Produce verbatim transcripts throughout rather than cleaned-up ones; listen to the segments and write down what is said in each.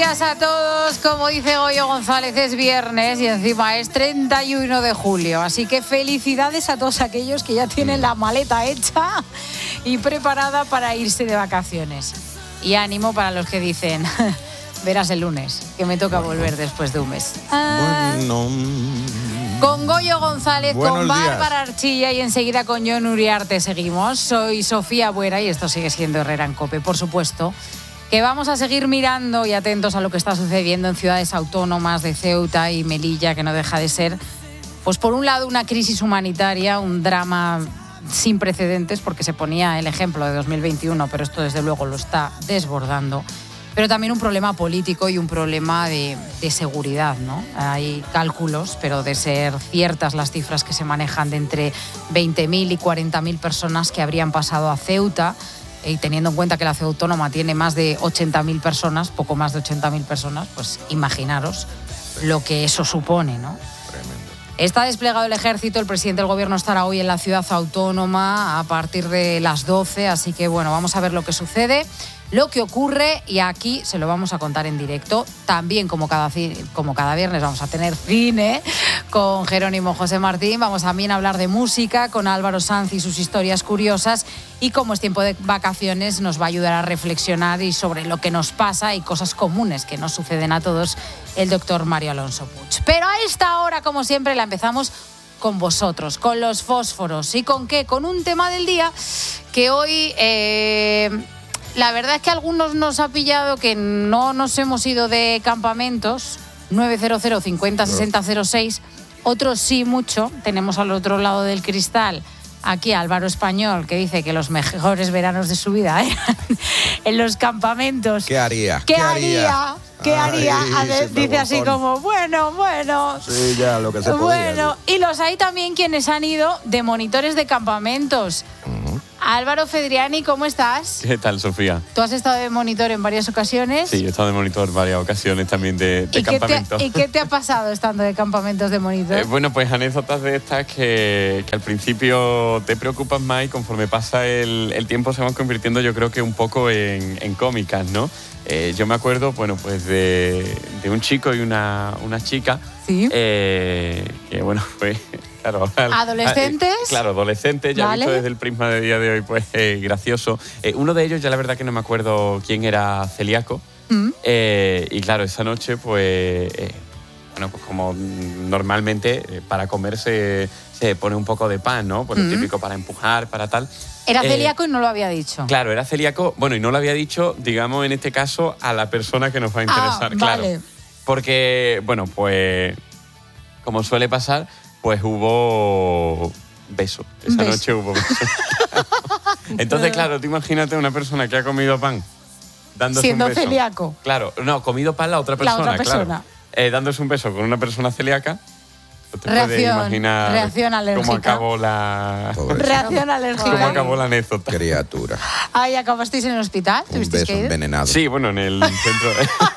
días a todos. Como dice Goyo González, es viernes y encima es treinta y uno de julio. Así que felicidades a todos aquellos que ya tienen la maleta hecha y preparada para irse de vacaciones. Y ánimo para los que dicen, verás el lunes, que me toca bueno. volver después de un mes. Ah. Bueno. Con Goyo González, Buenos con Bárbara días. Archilla y enseguida con Jon Uriarte seguimos. Soy Sofía Buera y esto sigue siendo Herrera en COPE, por supuesto. Que vamos a seguir mirando y atentos a lo que está sucediendo en ciudades autónomas de Ceuta y Melilla, que no deja de ser, pues por un lado, una crisis humanitaria, un drama sin precedentes, porque se ponía el ejemplo de dos mil veintiuno, pero esto desde luego lo está desbordando, pero también un problema político y un problema de, de seguridad, ¿no? Hay cálculos, pero de ser ciertas las cifras que se manejan, de entre veinte mil y cuarenta mil personas que habrían pasado a Ceuta, y teniendo en cuenta que la ciudad autónoma tiene más de ochenta mil personas, poco más de ochenta mil personas, pues imaginaros lo que eso supone, ¿no? Tremendo. Está desplegado el ejército, el presidente del gobierno estará hoy en la ciudad autónoma a partir de las doce, así que bueno, vamos a ver lo que sucede, lo que ocurre, y aquí se lo vamos a contar en directo. También, como cada, como cada viernes, vamos a tener cine con Jerónimo José Martín. Vamos también a hablar de música con Álvaro Sanz y sus historias curiosas. Y como es tiempo de vacaciones, nos va a ayudar a reflexionar y sobre lo que nos pasa y cosas comunes que nos suceden a todos, el doctor Mario Alonso Puig. Pero a esta hora, como siempre, la empezamos con vosotros, con los fósforos. ¿Y con qué? Con un tema del día que hoy... Eh, La verdad es que a algunos nos ha pillado que no nos hemos ido de campamentos, nueve cero cero cincuenta sesenta cero seis, otros sí mucho. Tenemos al otro lado del cristal aquí a Álvaro Español, que dice que los mejores veranos de su vida ¿eh? en los campamentos. ¿Qué haría? ¿Qué, ¿Qué haría? ¿Qué haría? Ay, a ver, dice así como, bueno, bueno. Sí, ya, lo que se podía. Bueno, y los hay también quienes han ido de monitores de campamentos. Uh-huh. Álvaro Fedriani, ¿cómo estás? ¿Qué tal, Sofía? Tú has estado de monitor en varias ocasiones. Sí, yo he estado de monitor en varias ocasiones también de, de ¿Y campamento. Qué te, ¿Y qué te ha pasado estando de campamentos de monitor? Eh, bueno, pues anécdotas de estas que, que al principio te preocupan más y conforme pasa el, el tiempo se van convirtiendo, yo creo que un poco en, en cómicas, ¿no? Eh, yo me acuerdo, bueno, pues de, de un chico y una, una chica. Sí. Eh, que, bueno, pues... Claro, ¿Adolescentes? Eh, claro, adolescentes, ya vale. Visto desde el prisma de día de hoy, pues eh, gracioso. Eh, uno de ellos, ya la verdad que no me acuerdo quién era, celíaco. Mm. Eh, y claro, esa noche, pues, eh, bueno, pues como normalmente eh, para comer se, se pone un poco de pan, ¿no? Pues mm. lo típico para empujar, para tal. Era celíaco eh, y no lo había dicho. Claro, era celíaco, bueno, y no lo había dicho, digamos, en este caso, a la persona que nos va a interesar. Ah, claro. Vale. Porque, bueno, pues, como suele pasar, pues hubo beso. Esa beso. noche hubo beso. Entonces, claro, tú imagínate una persona que ha comido pan dándose Siendo un beso. Siendo celíaco. Claro, no, comido pan la otra persona. La otra persona. Claro. Eh, dándose un beso con una persona celíaca. Te reacción, puedes imaginar reacción alérgica. cómo acabó la... Reacción alérgica. Cómo acabó la anécdota. Criatura. Ahí acabasteis en el hospital. Un beso que ir? envenenado. Sí, bueno, en el centro...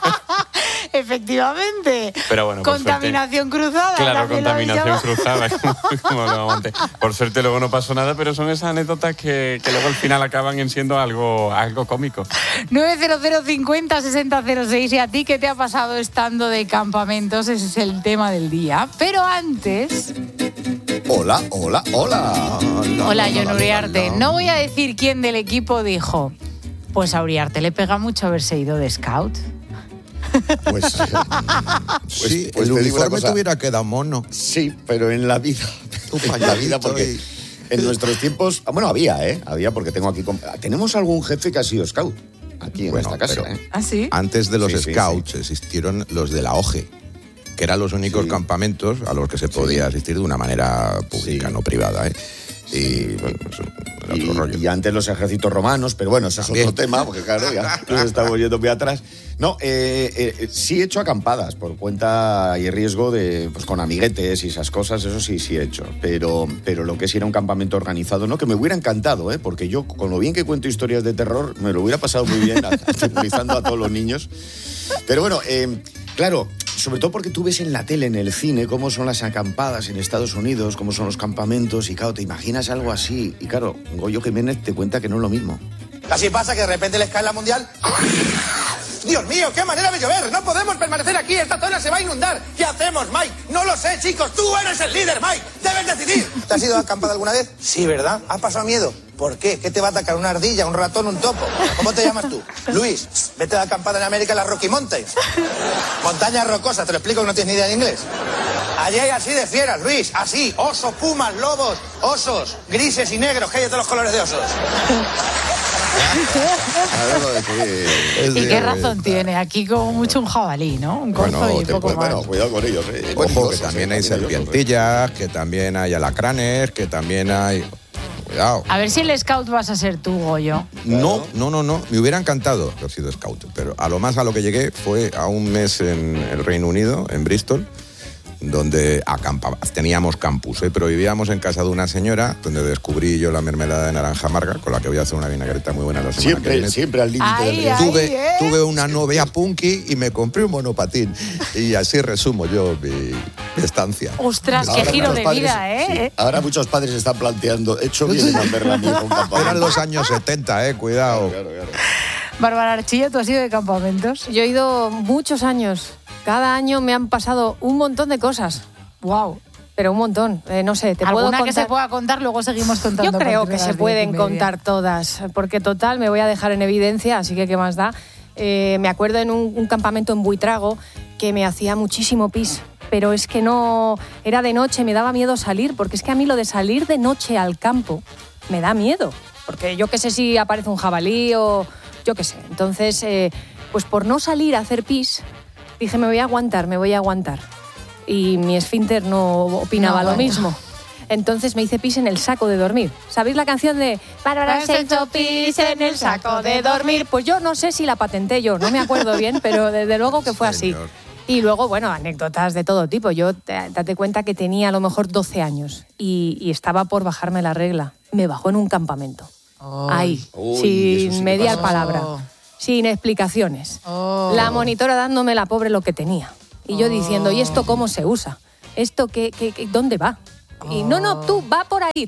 Efectivamente. Pero bueno, contaminación por suerte, cruzada. Claro, contaminación cruzada. Como, como lo antes. Por suerte luego no pasó nada, pero son esas anécdotas que, que luego al final acaban en siendo algo, algo cómico. nueve cero cero cincuenta sesenta cero seis. ¿Y a ti qué te ha pasado estando de campamentos? Ese es el tema del día. Pero antes... Hola, hola, hola. Hola, hola Jon Uriarte. No voy a decir quién del equipo dijo, pues a Uriarte le pega mucho haberse ido de scout. Pues, pues sí, pues el uniforme te hubiera quedado mono. Sí, pero en la vida, en la vida porque en nuestros tiempos, bueno, había, ¿eh? Había porque tengo aquí, tenemos algún jefe que ha sido scout aquí en bueno, esta casa, ¿eh? ¿Ah, sí? Antes de los sí, scouts sí, sí. existieron los de la O G E, que eran los únicos sí. campamentos a los que se podía sí. asistir de una manera pública, sí. no privada, ¿eh? Y, bueno, eso, y, otro rollo. Y antes los ejércitos romanos, pero bueno, ese es otro tema, porque claro, ya nos estamos yendo muy atrás. No, eh, eh, sí he hecho acampadas por cuenta y riesgo de, pues con amiguetes y esas cosas, eso sí, sí he hecho. Pero, pero lo que es ir a un campamento organizado, no, que me hubiera encantado, ¿eh? Porque yo, con lo bien que cuento historias de terror, me lo hubiera pasado muy bien aterrorizando a todos los niños. Pero bueno, eh, claro, sobre todo porque tú ves en la tele, en el cine, cómo son las acampadas en Estados Unidos, cómo son los campamentos, y claro, te imaginas algo así. Y claro, Goyo Jiménez te cuenta que no es lo mismo. Así pasa que de repente les cae la mundial Dios mío, qué manera de llover. No podemos permanecer aquí. Esta zona se va a inundar. ¿Qué hacemos, Mike? No lo sé, chicos. Tú eres el líder, Mike. Debes decidir. ¿Te has ido a acampada alguna vez? Sí, ¿verdad? ¿Has pasado miedo? ¿Por qué? ¿Qué te va a atacar? ¿Una ardilla, un ratón, un topo? ¿Cómo te llamas tú? Luis, vete de acampada en América en las Rocky Mountains. Montañas rocosas, te lo explico que no tienes ni idea de inglés. Allí hay así de fieras, Luis, así. Osos, pumas, lobos, osos, grises y negros, que hay de todos los colores de osos. ¿Y qué razón tiene? Aquí como mucho un jabalí, ¿no? Un corzo Bueno, y te poco puede- más. Bueno, cuidado con ellos. Eh. Ojo, que también hay serpientillas, que también hay alacranes, que también hay... Cuidado. A ver si el scout vas a ser tú, Goyo. No, no, no, no. Me hubiera encantado haber sido scout, pero a lo más a lo que llegué fue a un mes en el Reino Unido, en Bristol, donde acampaba, teníamos campus, ¿eh? Pero vivíamos en casa de una señora donde descubrí yo la mermelada de naranja amarga, con la que voy a hacer una vinagreta muy buena la semana Siempre, que viene. siempre al límite del Ay, riesgo. ay. Tuve, ¿eh? tuve una novia punky y me compré un monopatín. Y así resumo yo mi, mi estancia. Ostras, qué Ahora giro muchos de padres- vida, ¿eh? sí, ahora muchos padres están planteando, hecho bien en verla a mi hijo en campamento. Eran los años setenta, eh, cuidado. Claro, claro. Bárbara Archilla, ¿tú has ido de campamentos? Yo he ido muchos años. Cada año me han pasado un montón de cosas. Wow. Pero un montón. Eh, no sé, te puedo ¿Alguna contar... que se pueda contar? Luego seguimos contando. Yo a creo partir de que se las pueden diez y media. contar todas, porque total me voy a dejar en evidencia, así que qué más da. Eh, me acuerdo en un, un campamento en Buitrago que me hacía muchísimo pis, pero es que no, era de noche, me daba miedo salir, porque es que a mí lo de salir de noche al campo me da miedo, porque yo qué sé si aparece un jabalí o yo qué sé. Entonces, eh, pues por no salir a hacer pis, dije me voy a aguantar, me voy a aguantar. Y mi esfínter no opinaba No, lo bueno. mismo. Entonces me hice pis en el saco de dormir. ¿Sabéis la canción de Bárbara se hizo pis en el saco de dormir? Pues yo no sé si la patenté yo, no me acuerdo bien, pero desde luego que fue así. Señor. Y luego, bueno, anécdotas de todo tipo. Yo, te- date cuenta que tenía a lo mejor doce años y, y estaba por bajarme la regla. Me bajó en un campamento. Ahí, Uy, eso sin sí que mediar pasa. palabra, Oh. sin explicaciones. Oh. La monitora dándome la pobre lo que tenía. Y yo diciendo, ¿y esto cómo se usa? ¿Esto qué, qué- qué- dónde va? Y no, no, tú, va por ahí,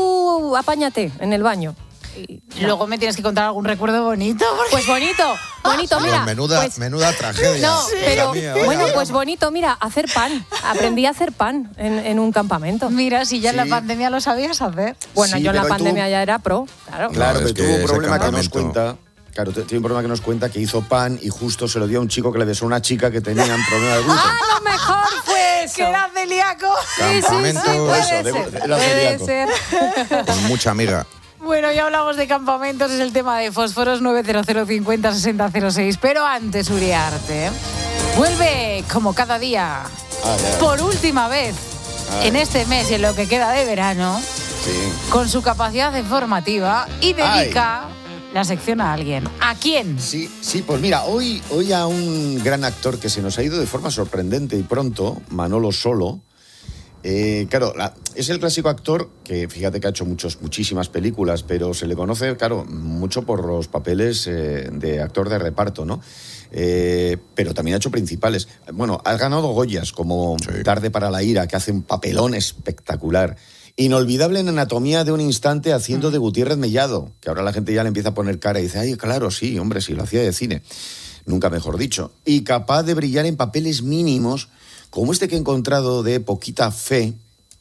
tú apáñate en el baño. Y, Luego me tienes que contar algún recuerdo bonito. porque- pues bonito, bonito, Pues mira. menuda, pues- menuda tragedia. no, pero Hija mía, vaya bueno, drama. pues bonito, mira, hacer pan. Aprendí a hacer pan en, en un campamento. Mira, si ya en la Sí. pandemia lo sabías hacer. Bueno, Sí, yo en la pero ahí tuvo- pandemia ya era pro, claro. Claro, No, es pero tuvo que un ese problema que nos campamento- cuenta. Claro, t- tiene un problema que nos cuenta que hizo pan y justo se lo dio a un chico que le besó a una chica que tenía un problema de gluten. ¡Ah, lo mejor fue eso! Que era celíaco. Campamento puede Eso, de- ser, era puede celíaco. ser. con mucha amiga. Bueno, ya hablamos de campamentos, es el tema de fósforos nueve cero cero cincuenta sesenta cero seis. Pero antes, Uriarte, vuelve como cada día, Ah, ya. por última vez, Ay. en este mes y en lo que queda de verano, Sí. con su capacidad informativa y dedica la sección a alguien. ¿A quién? Sí, sí, pues mira, hoy, hoy a un gran actor que se nos ha ido de forma sorprendente y pronto, Manolo Solo. Eh, claro, la- es el clásico actor que, fíjate que ha hecho muchos, muchísimas películas, pero se le conoce, claro, mucho por los papeles eh, de actor de reparto, ¿no? Eh, pero también ha hecho principales. Bueno, ha ganado Goyas, como Sí. Tarde para la ira, que hace un papelón espectacular. Inolvidable en Anatomía de un instante haciendo de Gutiérrez Mellado, que ahora la gente ya le empieza a poner cara y dice, ay, claro, sí, hombre, sí, lo hacía de cine. Nunca mejor dicho. Y capaz de brillar en papeles mínimos, como este que he encontrado de Poquita Fe,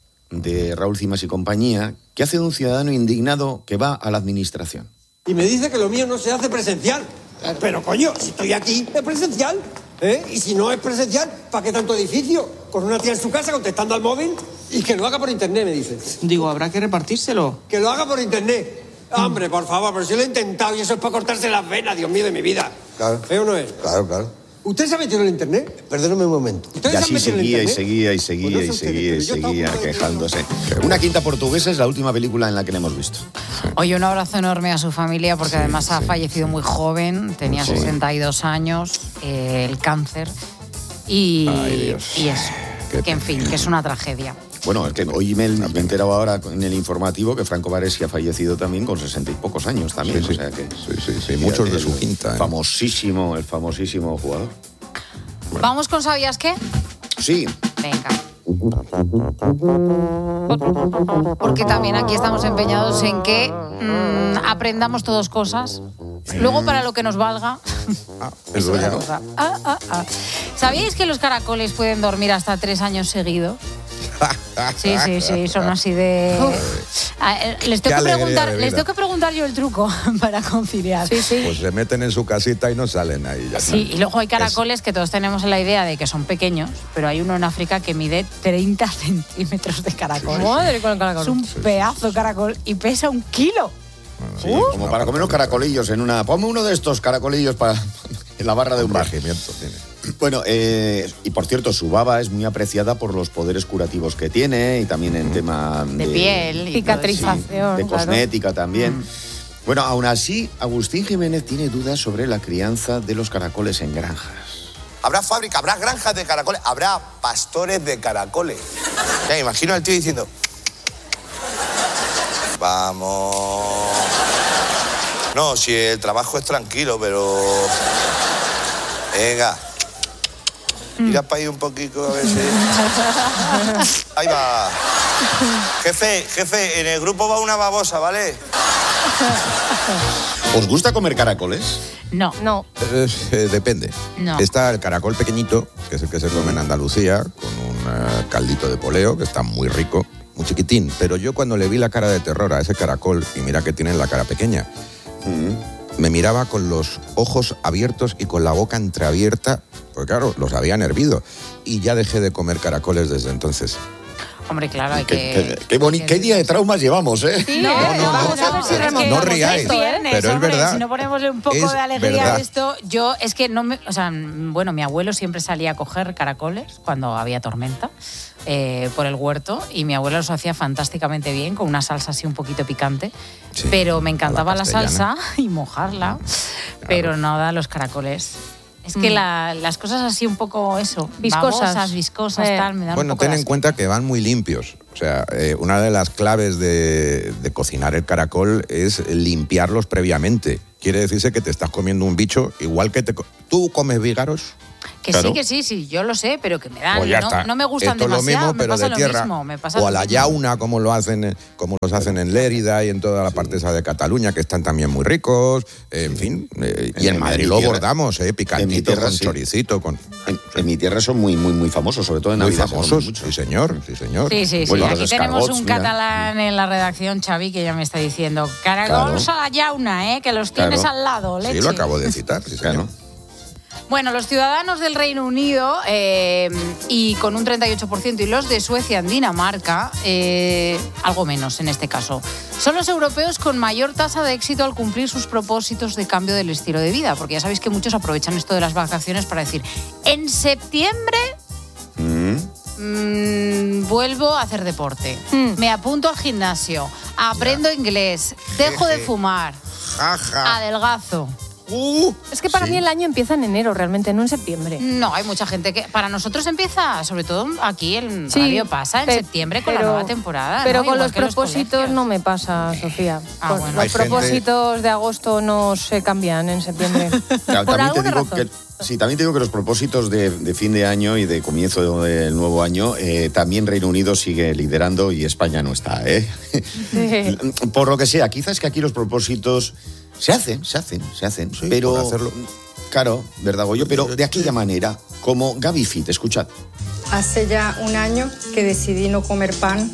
de Raúl Cimas y compañía, que hace de un ciudadano indignado que va a la administración. Y me dice que lo mío no se hace presencial. Pero coño, si estoy aquí, es presencial. ¿Eh? Y si no es presencial, ¿para qué tanto edificio? Con una tía en su casa contestando al móvil y que lo haga por internet, me dice. Digo, habrá que repartírselo. Que lo haga por internet. Hombre, por favor, pero si lo he intentado y eso es para cortarse las venas, Dios mío, de mi vida. Claro. ¿Eh o no es? Claro, claro. ¿Usted se ha metido en el internet? Perdóname un momento. ¿Ustedes Y se han así metido en el seguía y internet? seguía y Pues seguía no y sé ustedes, seguía y pero yo estaba seguía a punto de quejándose. Una quinta portuguesa es la última película en la que le hemos visto. Oye, un abrazo enorme a su familia porque además ha fallecido muy joven, tenía Sí. sesenta y dos años, eh, el cáncer y, Ay, Dios. y eso, Qué que en fin, que es una tragedia. Bueno, es que hoy me, me he enterado ahora en el informativo que Franco Baresi ha fallecido también con sesenta y pocos años también. Sí, sí. O sea que, Sí, sí, sí, muchos de su el quinta, ¿eh? Famosísimo, el famosísimo jugador. ¿Vamos con ¿sabías qué? Sí, Venga. Porque también aquí estamos empeñados en que mm, aprendamos todos cosas Luego, para lo que nos valga... Ah, es eso otra ya. cosa. Ah, ah, ah. ¿Sabíais que los caracoles pueden dormir hasta tres años seguidos? Sí, sí, sí, son así de... Ah, eh, les, tengo Qué que alegría preguntar, de les vida. tengo que preguntar yo el truco para conciliar. Sí, sí. Pues se meten en su casita y no salen ahí. Ya Sí, está. y luego hay caracoles que todos tenemos la idea de que son pequeños, pero hay uno en África que mide treinta centímetros de caracol. Sí, sí, sí. Madre con el caracol. Es un Sí, sí. pedazo de caracol y pesa un kilo. Sí, como para comer unos caracolillos en una... Ponme uno de estos caracolillos para en la barra de un bar. Regimiento tiene. Bueno, eh, y por cierto, su baba es muy apreciada por los poderes curativos que tiene y también en tema De piel y cicatrización, sí, de claro. cosmética también. Bueno, aún así, Agustín Jiménez tiene dudas sobre la crianza de los caracoles en granjas. Habrá fábrica, habrá granjas de caracoles, habrá pastores de caracoles. Ya me imagino al tío diciendo... Vamos... No, si el trabajo es tranquilo, pero... Venga. Mira para ahí un poquito a ver si... Ahí va. Jefe, jefe, en el grupo va una babosa, ¿vale? ¿Os gusta comer caracoles? No. No. Eh, eh, depende. No. Está el caracol pequeñito, que es el que se come en Andalucía, con un eh, caldito de poleo, que está muy rico, muy chiquitín. Pero yo cuando le vi la cara de terror a ese caracol, y mira que tiene la cara pequeña, me miraba con los ojos abiertos y con la boca entreabierta, porque claro, los habían hervido. Y ya dejé de comer caracoles desde entonces. Hombre, claro, hay Qué, que... qué, qué, boni- qué día de traumas llevamos, ¿eh? Sí, No, ¿eh? no, no, Vamos a ver si no, remontamos. no riáis, Es viernes, pero es hombre, verdad. Si no ponemosle un poco Es de alegría verdad. a esto, yo es que no me... O sea, bueno, mi abuelo siempre salía a coger caracoles cuando había tormenta eh, por el huerto y mi abuelo los hacía fantásticamente bien con una salsa así un poquito picante, Sí, pero me a la encantaba la, castellana. salsa y mojarla, pero nada los caracoles. Es que Mm. la- las cosas así un poco eso, Viscosas. babosas, viscosas, Eh. tal, me dan Bueno, un poco ten de en asco. cuenta que van muy limpios. O sea, eh, una de las claves de, de cocinar el caracol es limpiarlos previamente. Quiere decirse que te estás comiendo un bicho igual que te... co- ¿Tú comes vígaros? Que Claro. sí, que sí, sí, yo lo sé, pero que me dan, Pues ya no, está. no me gustan Esto es lo demasiado, mismo, me pero pasa de lo tierra. mismo, me pasa O lo a la mismo. yauna, como lo hacen, eh, como los hacen en Lérida y en toda la parte esa de Cataluña, que están también muy ricos. eh, en fin, eh, y En- en, en Madrid mi lo tierra- bordamos, eh, picantito, tierra, con sí. choricito, con... En, en mi tierra son muy, muy, muy famosos, sobre todo en Muy Navidad. se comen famosos, mucho. sí señor, sí señor. Sí, sí, sí. Bueno, Aquí los tenemos escargots, un mira. catalán en la redacción, Xavi, que ya me está diciendo, caracoles Claro. a la yauna, ¿eh? Que los tienes Claro. al lado, leche. Sí, lo acabo de citar, sí señor. Claro. Bueno, los ciudadanos del Reino Unido eh, y con un treinta y ocho por ciento y los de Suecia en Dinamarca, eh, algo menos en este caso, son los europeos con mayor tasa de éxito al cumplir sus propósitos de cambio del estilo de vida, porque ya sabéis que muchos aprovechan esto de las vacaciones para decir, en septiembre Mm. mm, vuelvo a hacer deporte, Mm. me apunto al gimnasio, aprendo inglés, dejo de fumar, Jaja. adelgazo. Uh, Es que para sí. mí el año empieza en enero, realmente, no en septiembre. No, hay mucha gente que... Para nosotros empieza, sobre todo aquí en Sí, Radio pasa, en pe- septiembre con pero- la nueva temporada. Pero ¿no? con Igual los que propósitos colegios. no me pasa, Sofía. Ah, Con- bueno. Los Hay gente- propósitos de agosto no se cambian en septiembre. Claro, Por también te alguna digo razón. que, sí, también te digo que los propósitos de, de fin de año y de comienzo del nuevo año, eh, también Reino Unido sigue liderando y España no está, ¿eh? Sí. Por lo que sea, quizás que aquí los propósitos se hacen, se hacen, se hacen, Sí, pero... por hacerlo. Claro, ¿verdad, Goyo? Pero de aquella manera, como Gaby Fit, escuchad. Hace ya un año que decidí no comer pan.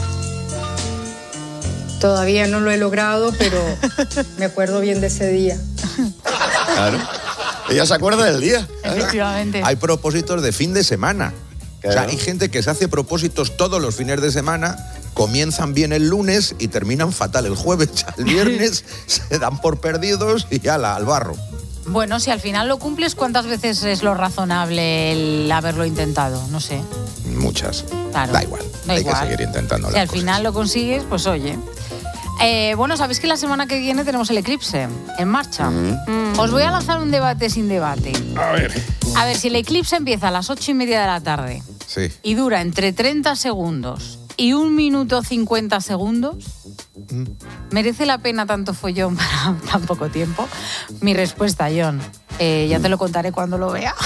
Todavía no lo he logrado, pero me acuerdo bien de ese día. Claro. Ella se acuerda del día. Efectivamente. Hay propósitos de fin de semana. O sea, Claro. hay gente que se hace propósitos todos los fines de semana, comienzan bien el lunes y terminan fatal el jueves. El viernes se dan por perdidos y ya la, al barro. Bueno, si al final lo cumples, ¿cuántas veces es lo razonable el haberlo intentado? No sé. Muchas. Claro. Da igual. Da hay igual. que seguir intentando Si las al cosas. final lo consigues, pues oye. Eh, bueno, sabéis que la semana que viene tenemos el eclipse en marcha. Mm. Os voy a lanzar un debate sin debate. A ver. A ver, si el eclipse empieza a las ocho y media de la tarde Sí. y dura entre treinta segundos y un minuto cincuenta segundos, ¿merece la pena tanto follón para tan poco tiempo? Mi respuesta, John, eh, ya te lo contaré cuando lo vea.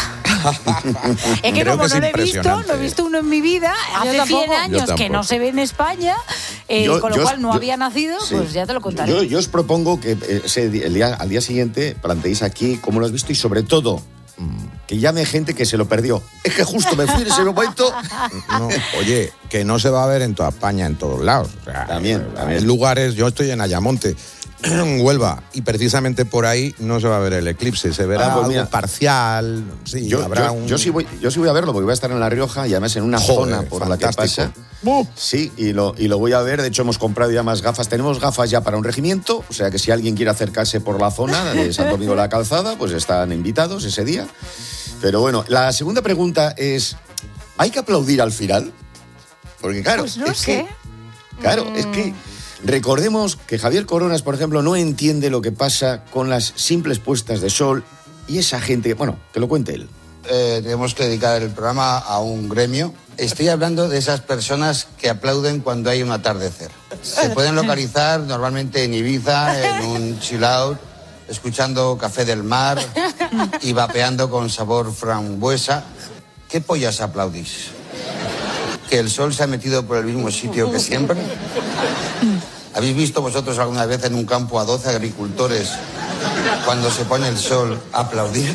Es que Creo como que no es lo he visto, impresionante. no he visto uno en mi vida, hace tampoco. cien años Yo que no tampoco. se ve en España, eh, Yo- con lo yo- cual no yo- había nacido, sí. pues ya te lo contaré. Yo, yo os propongo que eh, ese di- el día, al día siguiente planteéis aquí cómo lo has visto y sobre todo mm, que llame gente que se lo perdió. Es que justo me fui en ese momento. No, oye, que no se va a ver en toda España, en todos lados. O sea, También, también. Hay lugares, yo estoy en Ayamonte, en Huelva, y precisamente por ahí no se va a ver el eclipse, se verá Ah, pues algo mira. parcial. Sí, Yo, habrá yo- un... yo sí voy, yo sí voy a verlo porque voy a estar en La Rioja y además en una Joder, zona por la que fantástico. pasa. Sí, y lo, y lo voy a ver. De hecho, hemos comprado ya más gafas. Tenemos gafas ya para un regimiento, o sea que si alguien quiere acercarse por la zona de San Domingo de la Calzada, pues están invitados ese día. Pero bueno, la segunda pregunta es, ¿hay que aplaudir al final? Porque claro, Pues no es sé. que, claro, es que recordemos que Javier Coronas, por ejemplo, no entiende lo que pasa con las simples puestas de sol y esa gente, bueno, que lo cuente él. Eh, tenemos que dedicar el programa a un gremio. Estoy hablando de esas personas que aplauden cuando hay un atardecer. Se pueden localizar normalmente en Ibiza, en un chill out, escuchando Café del Mar y vapeando con sabor frambuesa. ¿Qué pollas aplaudís? ¿Que el sol se ha metido por el mismo sitio que siempre? ¿Habéis visto vosotros alguna vez en un campo a doce agricultores cuando se pone el sol a aplaudir?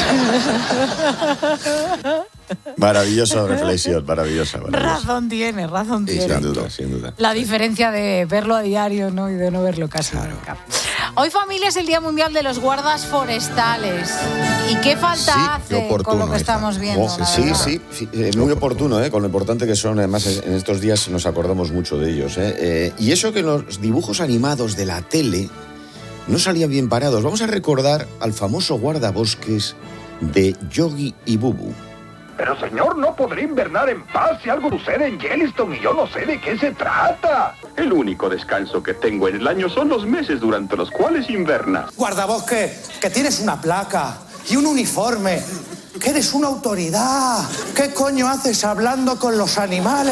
Maravillosa reflexión, maravillosa. maravillosa. Razón tiene, razón Sí, tiene. sin duda, sin duda. La diferencia de verlo a diario, ¿no? Y de no verlo casi nunca. Hoy, familia, es el Día Mundial de los Guardas Forestales. ¿Y qué falta Sí, hace qué oportuno, con lo que hija. estamos viendo? Oh, la sí, verdad? sí, sí, eh, muy oportuno, ¿eh? Con lo importante que son. Además, en estos días nos acordamos mucho de ellos. ¿eh? Eh, y eso que los dibujos animados de la tele no salían bien parados. Vamos a recordar al famoso guardabosques de Yogi y Bubu. Pero señor, no podré invernar en paz si algo sucede en Yellowstone y yo no sé de qué se trata. El único descanso que tengo en el año son los meses durante los cuales invernas. Guardabosque, que tienes una placa y un uniforme, que eres una autoridad. ¿Qué coño haces hablando con los animales?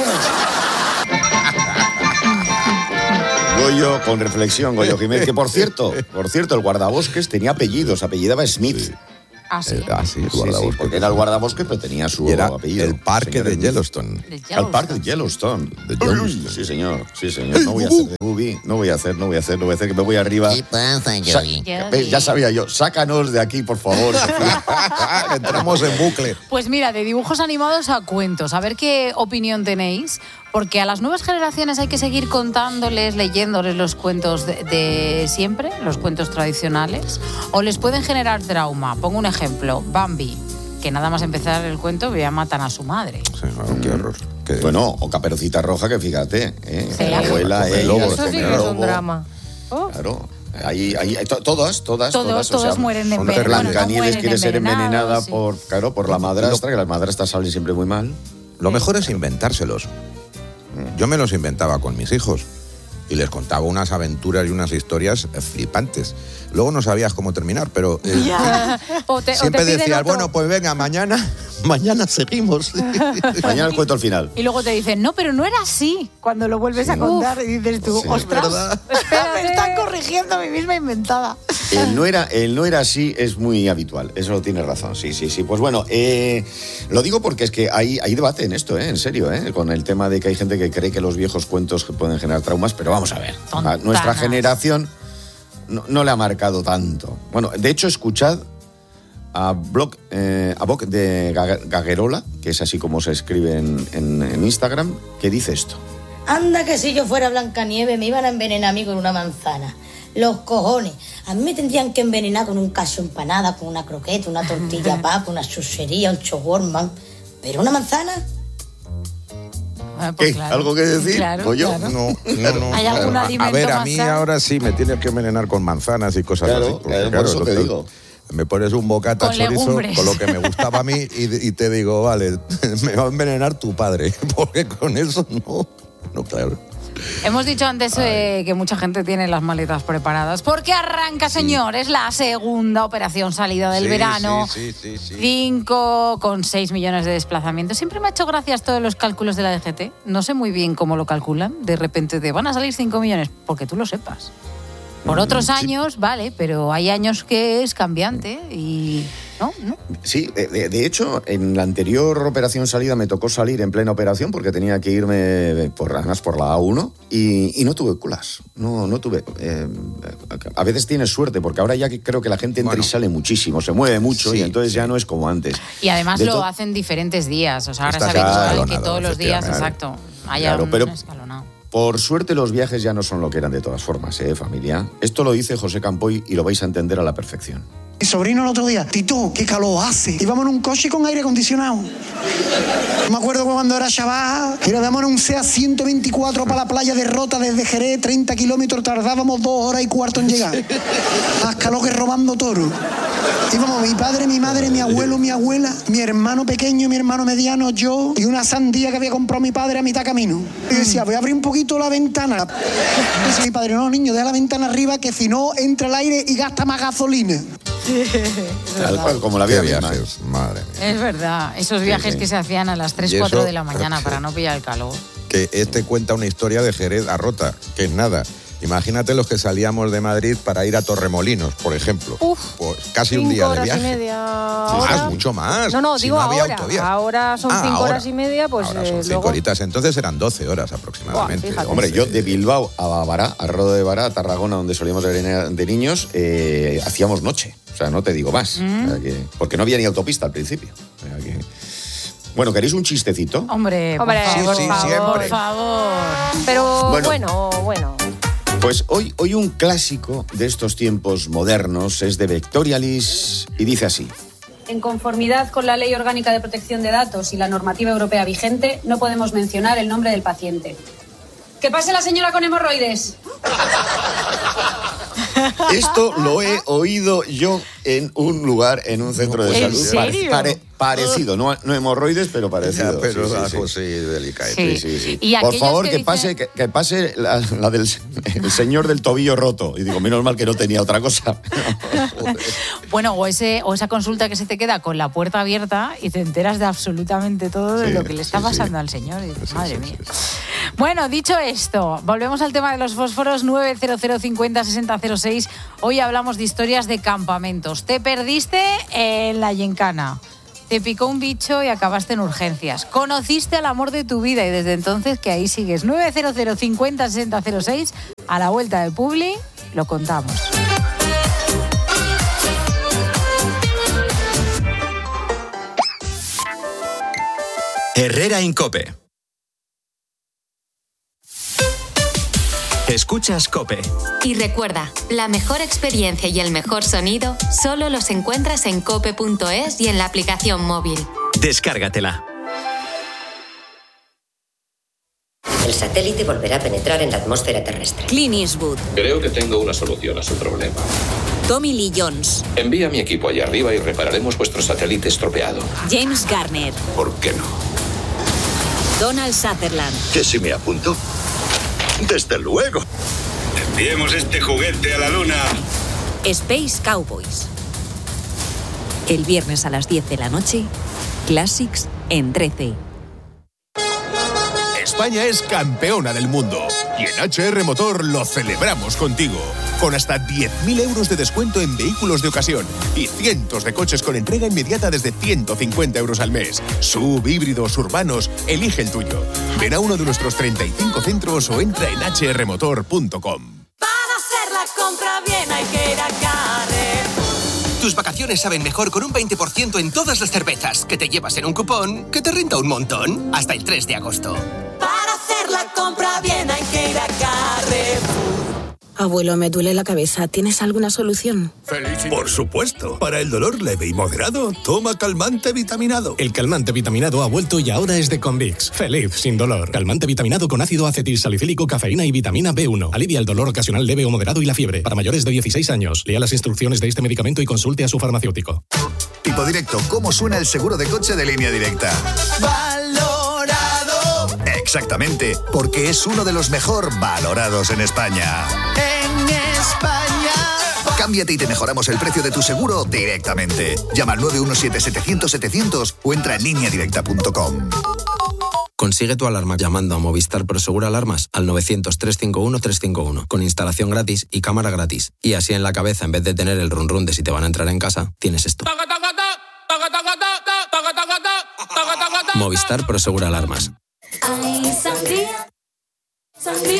Goyo con reflexión, Goyo Jiménez, que por cierto, por cierto, el guardabosques tenía apellidos, apellidaba Smith. Ah, sí. Eh, ah, sí, el Sí, sí, guardabosques. porque era el guardabosques, pero tenía su Y era apellido. el parque Señor de Smith. Yellowstone. De Al parque de Yellowstone. Yellowstone. De Yellowstone. Sí, señor. Sí, señor. No voy a hacer de movie. No voy a hacer, no voy a hacer, no voy a hacer, que me voy arriba. ¿Qué pasa, Sa- Yogi? Ve, Ya sabía yo. Sácanos de aquí, por favor. Entramos en bucle. Pues mira, de dibujos animados a cuentos, a ver qué opinión tenéis, porque a las nuevas generaciones hay que seguir contándoles, leyéndoles los cuentos de, de siempre, los cuentos tradicionales, o les pueden generar trauma. Pongo un ejemplo, Bambi, que nada más empezar el cuento ya matan a su madre. Sí, claro, qué horror. Qué- Bueno, o Caperucita Roja, que fíjate. ¿eh? Sí. La abuela, Come ella, lobos, el Eso sí come que es un lobo. drama. Oh. Claro. Ahí, ahí, ahí, to- todas, todas, Todos, todas. todos mueren son enven- bueno, no Blancanieves mueren quiere ser envenenados, envenenada sí. por, claro, por la madrastra, que las madrastras salen siempre muy mal. Lo mejor es inventárselos. Yo me los inventaba con mis hijos y les contaba unas aventuras y unas historias eh, flipantes. Luego no sabías cómo terminar, pero eh, Ya. O te- o te siempre piden decías, otro. bueno, pues venga, mañana, mañana seguimos. Mañana os cuento al final. Y luego te dicen, no, pero no era así. Cuando lo vuelves a contar y dices tú, Sí, ostras, ¿verdad? me están corrigiendo a mí misma inventada. El no, era, el no era así es muy habitual, eso lo tienes razón, sí, sí, sí. Pues bueno, eh, lo digo porque es que hay, hay debate en esto, ¿eh? En serio, ¿eh? Con el tema de que hay gente que cree que los viejos cuentos pueden generar traumas, pero vamos a ver, a nuestra Tontanas. generación no, no le ha marcado tanto. Bueno, de hecho, escuchad a Block, eh, a Boc de Ga- Gaguerola, que es así como se escribe en, en- en Instagram, que dice esto. Anda que si yo fuera Blancanieves me iban a envenenar a mí con una manzana. Los cojones. A mí me tendrían que envenenar con un cacho empanada, con una croqueta, una tortilla papa, una chuchería, un shawarma. ¿Pero una manzana? Ah, ¿Qué? claro. ¿Algo que decir? Claro, ¿O yo? claro. No, no, no. ¿Hay algún A- alimento A ver, a más mí sano? ahora sí me tienes que envenenar con manzanas y cosas Claro, así. porque, claro, por claro, eso lo te que- digo. Me pones un bocata Con chorizo legumbres. con lo que me gustaba a mí y, y te digo, vale, me va a envenenar tu padre, porque con eso no, no, claro. Hemos dicho antes eh, que mucha gente tiene las maletas preparadas. Porque arranca, señores, la segunda operación salida del Sí, verano. sí, sí, sí, sí. cinco coma seis millones de desplazamientos. Siempre me ha hecho gracia todos los cálculos de la D G T. No sé muy bien cómo lo calculan. De repente te van a salir cinco millones, porque tú lo sepas. Por otros sí. años, vale, pero hay años que es cambiante y... ¿no? ¿No? Sí, de, de hecho, en la anterior operación salida me tocó salir en plena operación porque tenía que irme por, además por la A uno y, y no tuve colas. No, no tuve. Eh, a veces tienes suerte porque ahora ya que creo que la gente entra bueno, y sale muchísimo, se mueve mucho sí, y entonces sí. ya no es como antes. Y además de lo to- hacen diferentes días. O sea, ahora es habitual que todos los días, exacto, haya claro, un pero, escalonado. Por suerte los viajes ya no son lo que eran de todas formas, ¿eh, familia? Esto lo dice José Campoy y lo vais a entender a la perfección. Mi sobrino el otro día, Tito, qué calor hace. Íbamos en un coche con aire acondicionado. Me acuerdo cuando era chaval, era de un SEAT ciento veinticuatro para la playa de Rota desde Jerez, treinta kilómetros, tardábamos dos horas y cuarto en llegar. Más calor que robando toro. Íbamos mi padre, mi madre, mi abuelo, mi abuela, mi hermano pequeño, mi hermano mediano, yo y una sandía que había comprado mi padre a mitad camino. Y decía, voy a abrir un poquito la ventana. Dice mi padre, no, niño, deja la ventana arriba que si no entra el aire y gasta más gasolina. Tal cual, como la vida misma. Viajes, madre mía. Es verdad, esos viajes sí, sí. que se hacían a las tres, cuatro de la mañana para no pillar el calor. Que este cuenta una historia de Jerez a Rota, que es nada. Imagínate los que salíamos de Madrid para ir a Torremolinos, por ejemplo. Uf, pues casi un día de viaje. Cinco horas y media. Más, Ahora, mucho más. No, no, si digo no había ahora. autovías. Ahora son ah, cinco ahora. horas y media, pues ahora eh, son cinco luego... horitas. Entonces eran doce horas aproximadamente. Buah, Hombre, yo de Bilbao a Bará, a Roda de Bará, a Tarragona, donde solíamos ir de niños, eh, hacíamos noche. O sea, no te digo más. Mm. O sea, que, porque no había ni autopista al principio. O sea, que... Bueno, ¿queréis un chistecito? Hombre, Hombre, por favor, sí, sí, por favor, siempre. por favor. Pero bueno, bueno, bueno. Pues hoy, hoy un clásico de estos tiempos modernos es de Vectorialis y dice así. En conformidad con la Ley Orgánica de Protección de Datos y la normativa europea vigente, no podemos mencionar el nombre del paciente. ¡Que pase la señora con hemorroides! Esto lo he oído yo en un lugar, en un centro de ¿En salud. serio? Pare, parecido, no, no hemorroides, pero parecido. Ya, pero sí, sí, algo sí. sí, delicado. Sí. Sí, sí, sí. Y Por aquellos favor, que que, dicen- pase, que, que pase la, la del el señor del tobillo roto. Y digo, menos mal que no tenía otra cosa. Bueno, o, ese, o esa consulta que se te queda con la puerta abierta y te enteras de absolutamente todo de Sí, lo que le está sí, pasando sí. al señor. Y dices, Sí, madre sí, mía. sí, sí. Bueno, dicho esto, volvemos al tema de los fósforos nueve cero cero cincuenta sesenta cero seis. Hoy hablamos de historias de campamentos. Te perdiste en la gincana. Te picó un bicho y acabaste en urgencias. Conociste al amor de tu vida y desde entonces que ahí sigues. nueve cero cero cincuenta sesenta cero seis. A la vuelta de Publi lo contamos. Herrera Incope. Escuchas COPE. Y recuerda, la mejor experiencia y el mejor sonido solo los encuentras en cope punto es y en la aplicación móvil. Descárgatela. El satélite volverá a penetrar en la atmósfera terrestre. Clint Eastwood. Creo que tengo una solución a su problema. Tommy Lee Jones. Envía a mi equipo allá arriba y repararemos vuestro satélite estropeado. James Garner. ¿Por qué no? Donald Sutherland. ¿Que si me apunto? Desde luego. Enviemos este juguete a la luna. Space Cowboys. El viernes a las diez de la noche, Classics en trece. España es campeona del mundo y en H R Motor lo celebramos contigo. Con hasta diez mil euros de descuento en vehículos de ocasión y cientos de coches con entrega inmediata desde ciento cincuenta euros al mes. Sub, híbridos, urbanos, elige el tuyo. Ven a uno de nuestros treinta y cinco centros o entra en h r motor punto com. Para hacer la compra bien hay que ir a Carrefour. Tus vacaciones saben mejor con un veinte por ciento en todas las cervezas que te llevas en un cupón que te renta un montón hasta el tres de agosto. Para hacer la compra bien hay que ir a Carrefour. Abuelo, me duele la cabeza. ¿Tienes alguna solución? Por supuesto. Para el dolor leve y moderado, toma calmante vitaminado. El calmante vitaminado ha vuelto y ahora es de Convix. Feliz sin dolor. Calmante vitaminado con ácido acetilsalicílico, cafeína y vitamina B uno. Alivia el dolor ocasional leve o moderado y la fiebre. Para mayores de dieciséis años. Lea las instrucciones de este medicamento y consulte a su farmacéutico. Tipo Directo, ¿cómo suena el seguro de coche de Línea Directa? Valorado. Exactamente, porque es uno de los mejor valorados en España. En España. Cámbiate y te mejoramos el precio de tu seguro directamente. Llama al nueve uno siete setecientos setecientos o entra en línea directa punto com. Consigue tu alarma llamando a Movistar Prosegur Alarmas al novecientos, trescientos cincuenta y uno, trescientos cincuenta y uno con instalación gratis y cámara gratis. Y así en la cabeza, en vez de tener el run run de si te van a entrar en casa, tienes esto. Movistar Prosegur Alarmas. Ay, sangría, sangría.